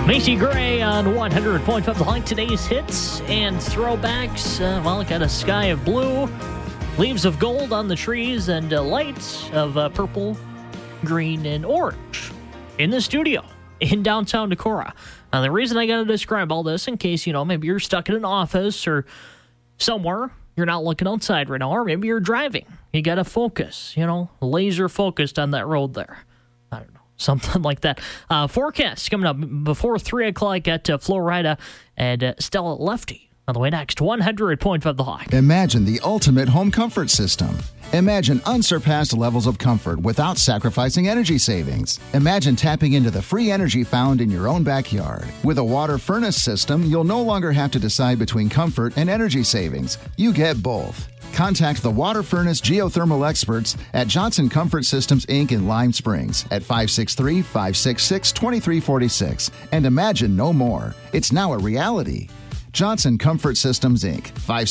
Macy Gray on 100.5 The Hawk. Today's hits and throwbacks. Got a sky of blue, leaves of gold on the trees, and lights of purple, green, and orange in the studio in downtown Decorah. Now, the reason I got to describe all this, in case, maybe you're stuck in an office or somewhere, you're not looking outside right now, or maybe you're driving. You got to focus, laser focused on that road there. I don't know. Something like that. Forecast coming up before 3 o'clock at Florida and Stella Lefty on the way next. 100.5 The Hawk. Imagine the ultimate home comfort system. Imagine unsurpassed levels of comfort without sacrificing energy savings. Imagine tapping into the free energy found in your own backyard. With a water furnace system, you'll no longer have to decide between comfort and energy savings. You get both. Contact the Water Furnace Geothermal experts at Johnson Comfort Systems, Inc. in Lime Springs at 563-566-2346. And imagine no more. It's now a reality. Johnson Comfort Systems, Inc.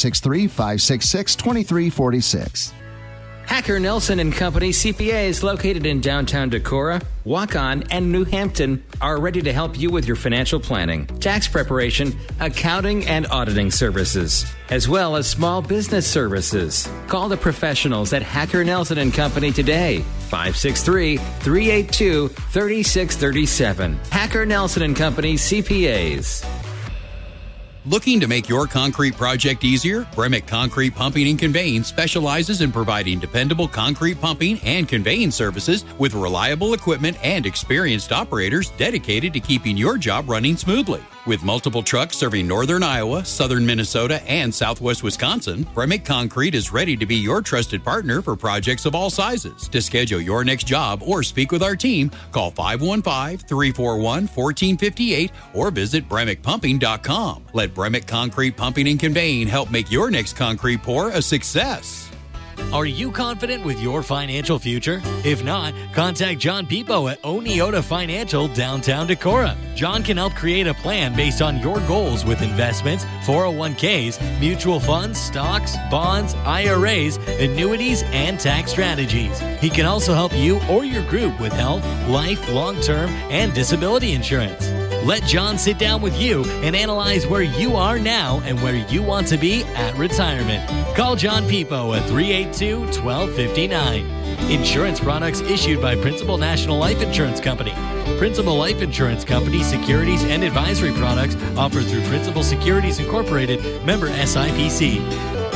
563-566-2346. Hacker Nelson & Company CPAs located in downtown Decorah, Waukon, and New Hampton are ready to help you with your financial planning, tax preparation, accounting, and auditing services, as well as small business services. Call the professionals at Hacker Nelson & Company today, 563-382-3637. Hacker Nelson & Company CPAs. Looking to make your concrete project easier? Bremick Concrete Pumping and Conveying specializes in providing dependable concrete pumping and conveying services with reliable equipment and experienced operators dedicated to keeping your job running smoothly. With multiple trucks serving northern Iowa, southern Minnesota, and southwest Wisconsin, Bremick Concrete is ready to be your trusted partner for projects of all sizes. To schedule your next job or speak with our team, call 515-341-1458 or visit BremickPumping.com. Let Bremick Concrete Pumping and Conveying help make your next concrete pour a success. Are you confident with your financial future? If not, contact John Pipo at Oneota Financial, downtown Decorah. John can help create a plan based on your goals with investments, 401ks, mutual funds, stocks, bonds, IRAs, annuities, and tax strategies. He can also help you or your group with health, life, long-term, and disability insurance. Let John sit down with you and analyze where you are now and where you want to be at retirement. Call John Pipo at 382-1259. Insurance products issued by Principal National Life Insurance Company. Principal Life Insurance Company securities and advisory products offered through Principal Securities Incorporated, member SIPC.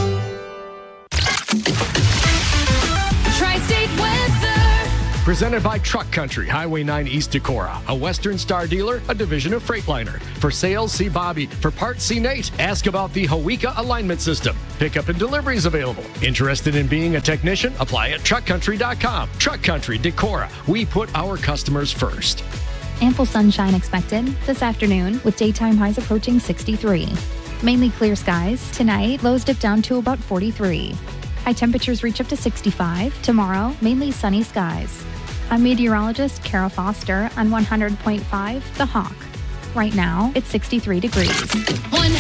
Tri-State weather. Presented by Truck Country, Highway 9 East Decorah, a Western Star dealer, a division of Freightliner. For sales, see Bobby. For parts, see Nate. Ask about the Hawika alignment system. Pickup and deliveries available. Interested in being a technician? Apply at truckcountry.com. Truck Country, Decorah. We put our customers first. Ample sunshine expected this afternoon with daytime highs approaching 63. Mainly clear skies. Tonight, lows dip down to about 43. High temperatures reach up to 65. Tomorrow, mainly sunny skies. I'm meteorologist Kara Foster on 100.5 The Hawk. Right now, it's 63 degrees.